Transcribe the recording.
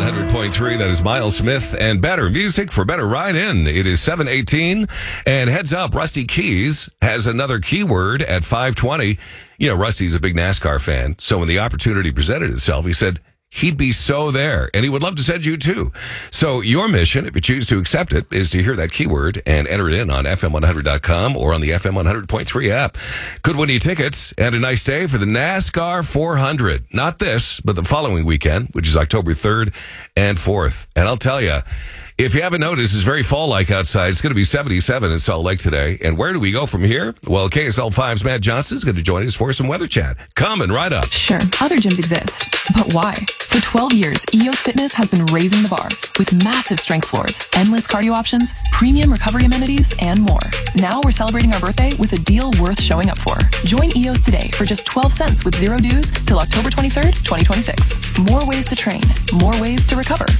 100.3. That is Miles Smith and Better Music for Better Ride In. It is 7:18. And heads up, Rusty Keys has another keyword at 5:20. You know, Rusty's a big NASCAR fan. So when the opportunity presented itself, he said he'd be so there. And he would love to send you too. So your mission, if you choose to accept it, is to hear that keyword and enter it in on FM100.com or on the FM 100.3 app. Could win you tickets and a nice day for the NASCAR 400. Not this, but the following weekend, which is October 3rd and 4th. And I'll tell you, if you haven't noticed, it's very fall-like outside. It's going to be 77 in Salt Lake today. And where do we go from here? Well, KSL 5's Matt Johnson is going to join us for some weather chat. Coming right up. Sure, other gyms exist. But why? For 12 years, EOS Fitness has been raising the bar with massive strength floors, endless cardio options, premium recovery amenities, and more. Now we're celebrating our birthday with a deal worth showing up for. Join EOS today for just 12 cents with zero dues till October 23rd, 2026. More ways to train, more ways to recover.